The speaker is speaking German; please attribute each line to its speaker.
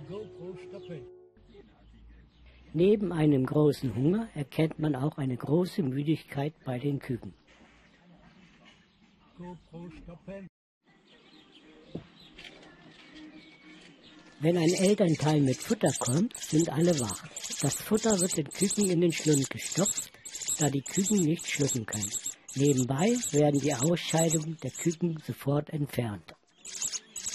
Speaker 1: Neben einem großen Hunger erkennt man auch eine große Müdigkeit bei den Küken. Wenn ein Elternteil mit Futter kommt, sind alle wach. Das Futter wird den Küken in den Schlund gestopft, da die Küken nicht schlucken können. Nebenbei werden die Ausscheidungen der Küken sofort entfernt.